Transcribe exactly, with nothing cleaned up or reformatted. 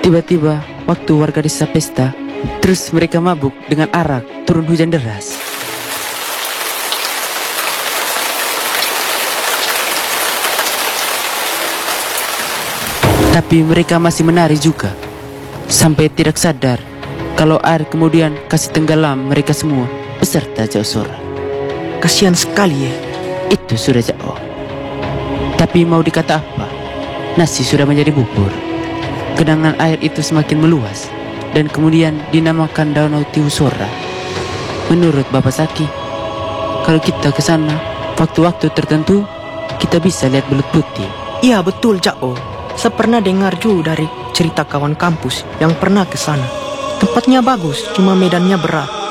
Tiba-tiba, waktu warga desa pesta, terus mereka mabuk dengan arak, turun hujan deras. Tapi mereka masih menari juga, sampai tidak sadar kalau air kemudian kasih tenggelam mereka semua beserta Jao Sora. Kasihan sekali ya. Itu sudah Jao. Tapi mau dikata apa, nasi sudah menjadi bubur. Genangan air itu semakin meluas dan kemudian dinamakan Danau Tihu Sora. Menurut Bapak Saki, kalau kita ke sana waktu-waktu tertentu, kita bisa lihat belut putih. Iya betul Jao. Saya pernah dengar juga dari cerita kawan kampus yang pernah ke sana. Tempatnya bagus, cuma medannya berat.